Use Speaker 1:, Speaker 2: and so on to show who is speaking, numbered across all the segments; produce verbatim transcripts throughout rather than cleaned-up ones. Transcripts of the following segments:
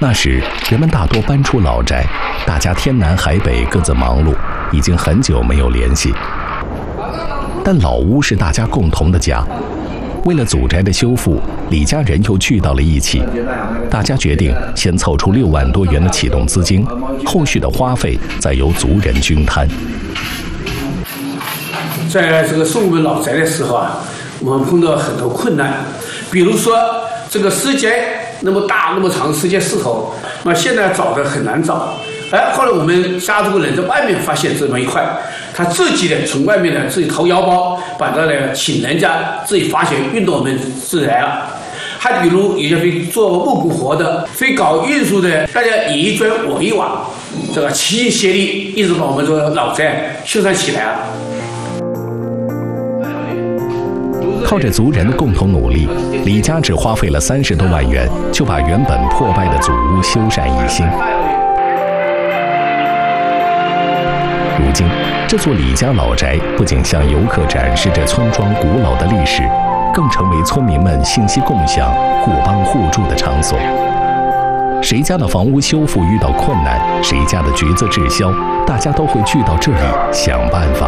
Speaker 1: 那时人们大多搬出老宅，大家天南海北，各自忙碌，已经很久没有联系。但老屋是大家共同的家，为了祖宅的修复，李家人又聚到了一起。大家决定先凑出六万多元的启动资金，后续的花费再由族人均摊。
Speaker 2: 在这个送我们老宅的时候啊，我们碰到很多困难，比如说这个时间那么大那么长时间石头，那现在找的很难找。哎，后来我们家族人在外面发现这么一块，他自己呢从外面呢自己掏腰包，把这呢请人家自己发现运到我们自来了。还比如有些会做木工活的，会搞运输的，大家你一砖我一瓦，这个齐心协力，一直把我们这个老宅修缮起来了。
Speaker 1: 靠着族人的共同努力，李家只花费了三十多万元，就把原本破败的祖屋修缮一新。如今，这座李家老宅不仅向游客展示着村庄古老的历史，更成为村民们信息共享、互帮互助的场所。谁家的房屋修复遇到困难，谁家的橘子滞销，大家都会聚到这里想办法。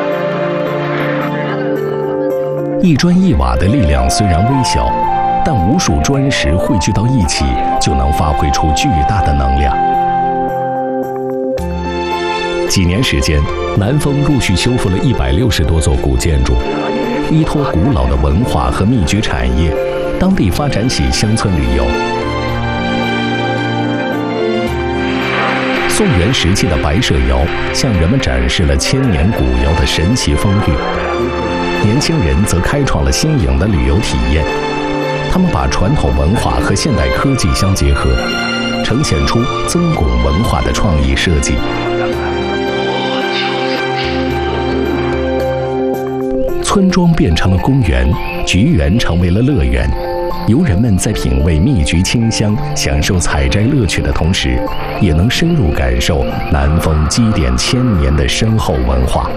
Speaker 1: 一砖一瓦的力量虽然微小，但无数砖石汇聚到一起，就能发挥出巨大的能量。几年时间，南丰陆续修复了一百六十多座古建筑，依托古老的文化和秘居产业，当地发展起乡村旅游。宋元时期的白蛇窑向人们展示了千年古窑的神奇风韵。年轻人则开创了新颖的旅游体验，他们把传统文化和现代科技相结合，呈现出增巩文化的创意设计。村庄变成了公园，菊园成为了乐园。游人们在品味蜜橘清香、享受采摘乐趣的同时，也能深入感受南丰积淀千年的深厚文化。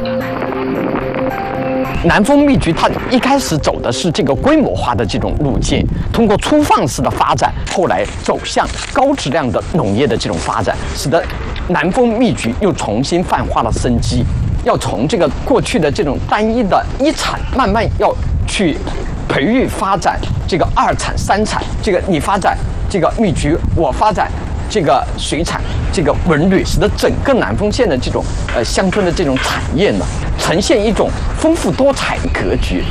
Speaker 3: 南丰蜜橘它一开始走的是这个规模化的这种路径，通过粗放式的发展，后来走向高质量的农业的这种发展，使得南丰蜜橘又重新焕发了生机。要从这个过去的这种单一的一产，慢慢要去培育发展这个二产、三产，这个你发展这个蜜橘，我发展这个水产、这个文旅，使得整个南丰县的这种呃乡村的这种产业呢，呈现一种丰富多彩的格局。